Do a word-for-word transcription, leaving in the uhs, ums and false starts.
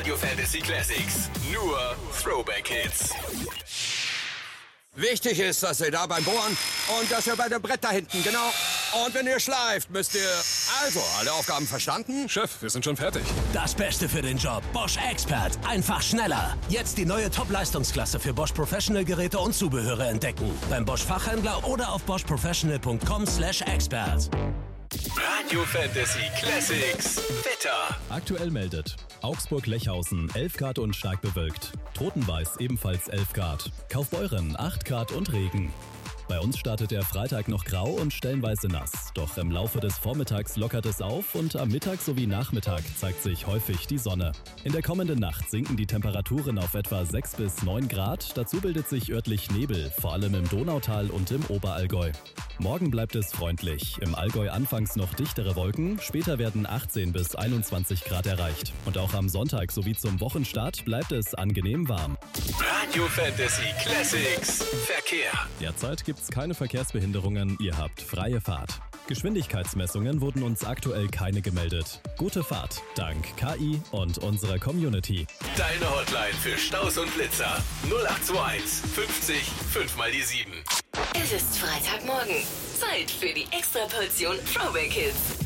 Radio Fantasy Classics. Nur Throwback Hits. Wichtig ist, dass ihr da beim Bohren und dass ihr bei dem Brett da hinten, genau. Und wenn ihr schleift, müsst ihr... Also, alle Aufgaben verstanden? Chef, wir sind schon fertig. Das Beste für den Job. Bosch Expert. Einfach schneller. Jetzt die neue Top-Leistungsklasse für Bosch Professional Geräte und Zubehöre entdecken. Beim Bosch Fachhändler oder auf bosch professional punkt com slash expert. Radio Fantasy Classics. Wetter. Aktuell meldet Augsburg-Lechhausen elf Grad und stark bewölkt. Totenweiß ebenfalls elf Grad. Kaufbeuren acht Grad und Regen. Bei uns startet der Freitag noch grau und stellenweise nass. Doch im Laufe des Vormittags lockert es auf und am Mittag sowie Nachmittag zeigt sich häufig die Sonne. In der kommenden Nacht sinken die Temperaturen auf etwa sechs bis neun Grad. Dazu bildet sich örtlich Nebel, vor allem im Donautal und im Oberallgäu. Morgen bleibt es freundlich. Im Allgäu anfangs noch dichtere Wolken, später werden achtzehn bis einundzwanzig Grad erreicht. Und auch am Sonntag sowie zum Wochenstart bleibt es angenehm warm. Radio Fantasy Classics. Verkehr. Derzeit gibt's keine Verkehrsbehinderungen, ihr habt freie Fahrt. Geschwindigkeitsmessungen wurden uns aktuell keine gemeldet. Gute Fahrt, dank K I und unserer Community. Deine Hotline für Staus und Blitzer. null acht zwei eins fünfzig fünf mal die sieben. Es ist Freitagmorgen. Zeit für die Extraportion Throwback Hits.